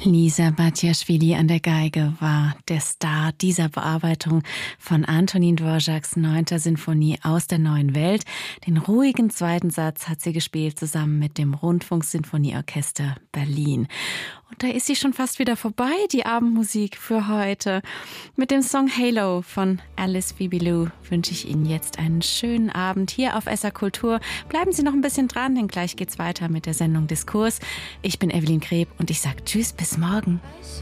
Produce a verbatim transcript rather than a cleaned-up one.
Lisa Batiashvili an der Geige war der Star dieser Bearbeitung von Antonin Dvořáks neunter Sinfonie aus der Neuen Welt. Den ruhigen zweiten Satz hat sie gespielt zusammen mit dem Rundfunksinfonieorchester Berlin. Und da ist sie schon fast wieder vorbei, die Abendmusik für heute. Mit dem Song Halo von Alice Fibilou wünsche ich Ihnen jetzt einen schönen Abend hier auf S R Kultur. Bleiben Sie noch ein bisschen dran, denn gleich geht's weiter mit der Sendung Diskurs. Ich bin Evelyn Kreb und ich sage Tschüss, bis morgen.